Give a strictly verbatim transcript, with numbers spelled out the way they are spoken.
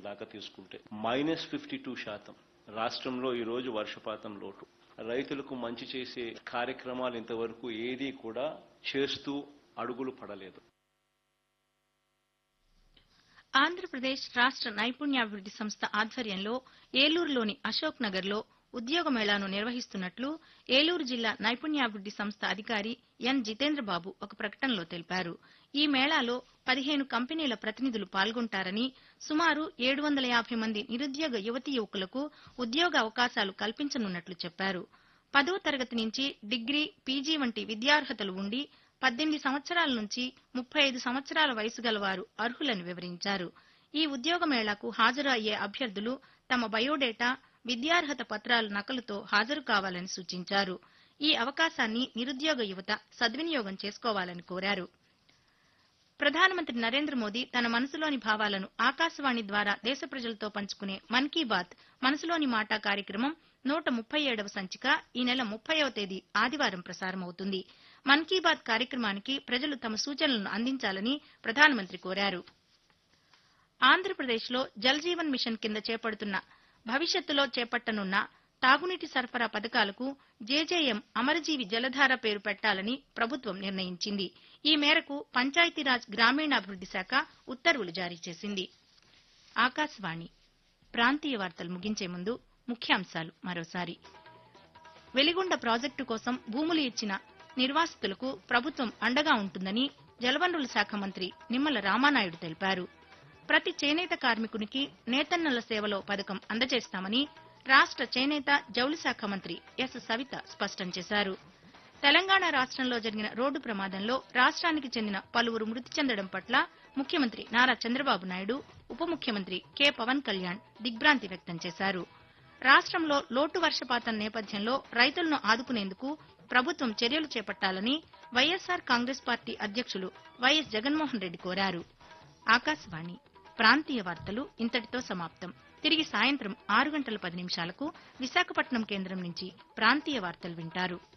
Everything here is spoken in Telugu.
దాకా తీసుకుంటే మైనస్ ఫిఫ్టీ టూ శాతం రాష్ట్రంలో ఈ రోజు వర్షపాతం లోటు. రైతులకు మంచి చేసే కార్యక్రమాలు ఇంతవరకు ఏదీ కూడా చేస్తూ అడుగులు పడలేదు. ఆంధ్రప్రదేశ్ రాష్ట్ర నైపుణ్యాభివృద్ధి సంస్థ ఆధ్వర్యంలో ఏలూరులోని అశోక్ నగర్లో ఉద్యోగ మేళాను నిర్వహిస్తున్నట్లు ఏలూరు జిల్లా నైపుణ్యాభివృద్ధి సంస్థ అధికారి ఎన్ జితేంద్రబాబు ఒక ప్రకటనలో తెలిపారు. ఈ మేళాలో పదిహేను కంపెనీల ప్రతినిధులు పాల్గొంటారని, సుమారు ఏడు వందల యాభై మంది నిరుద్యోగ యువతీ యువకులకు ఉద్యోగ అవకాశాలు కల్పించనున్నట్లు చెప్పారు. పదో తరగతి నుంచి డిగ్రీ, పీజీ వంటి విద్యార్హతలు ఉండి పద్దెనిమిది సంవత్సరాల నుంచి ముప్పై ఐదు సంవత్సరాల వయసు గలవారు అర్హులని వివరించారు. ఈ ఉద్యోగ మేళాకు హాజరు అయ్యే అభ్యర్థులు తమ బయోడేటా, విద్యార్హత పత్రాల నకలుతో హాజరు కావాలని సూచించారు. ఈ అవకాశాన్ని నిరుద్యోగ యువత సద్వినియోగం చేసుకోవాలని కోరారు. ప్రధానమంత్రి నరేంద్ర మోదీ తన మనసులోని భావాలను ఆకాశవాణి ద్వారా దేశ ప్రజలతో పంచుకునే మన్ కీ బాత్ మనసులోని మాట కార్యక్రమం నూట ముప్పై ఏడవ సంచిక ఈ నెల ముప్పైవ తేదీ ఆదివారం ప్రసారమవుతుంది. మన్ కీ బాత్ కార్యక్రమానికి ప్రజలు తమ సూచనలను అందించాలని ప్రధానమంత్రి కోరారు. ఆంధ్రప్రదేశ్లో జల్ జీవన్ మిషన్ కింద చేపడుతున్న, భవిష్యత్తులో చేపట్టనున్న తాగునీటి సరఫరా పథకాలకు జేజేఎం అమరజీవి జలధార పేరు పెట్టాలని ప్రభుత్వం నిర్ణయించింది. ఈ మేరకు పంచాయతీరాజ్ గ్రామీణాభివృద్ధి శాఖ ఉత్తర్వులు జారీ చేసింది. ఆకాశవాణి ప్రాంతీయ వార్తలు ముగించే ముందు ముఖ్యాంశాలు మరోసారి. వెలిగొండ ప్రాజెక్టు కోసం భూములు ఇచ్చిన నిర్వాసితులకు ప్రభుత్వం అండగా ఉంటుందని జలవనరుల శాఖ మంత్రి నిమ్మల రామానాయుడు తెలిపారు. ప్రతి చేనేత కార్మికునికి నేతన్నల సేవలో పథకం అందజేస్తామని రాష్ట చేనేత జౌళి శాఖ మంత్రి ఎస్ సవిత స్పష్టం చేశారు. తెలంగాణ రాష్ట్రంలో జరిగిన రోడ్డు ప్రమాదంలో రాష్ట్రానికి చెందిన పలువురు మృతి చెందడం పట్ల ముఖ్యమంత్రి నారా చంద్రబాబు నాయుడు, ఉప ముఖ్యమంత్రి కె పవన్ కళ్యాణ్ దిగ్భ్రాంతి వ్యక్తం చేశారు. రాష్ట్రంలో లోటు వర్షపాతం నేపథ్యంలో రైతులను ఆదుకునేందుకు ప్రభుత్వం చర్యలు చేపట్టాలని వైఎస్సార్ కాంగ్రెస్ పార్టీ అధ్యక్షులు వైఎస్ జగన్మోహన్ రెడ్డి కోరారు. ఆకాశవాణి ప్రాంతీయ వార్తలు ఇంతటితో సమాప్తం. తిరిగి సాయంత్రం ఆరు గంటల పది నిమిషాలకు విశాఖపట్నం కేంద్రం నుంచి ప్రాంతీయ వార్తలు వింటారు.